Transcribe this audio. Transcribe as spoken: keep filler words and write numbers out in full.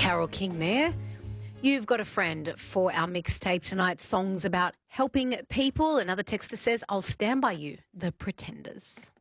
Carole King there. You've got a friend for our mixtape tonight, songs about helping people. Another texter says, I'll stand by you, The Pretenders.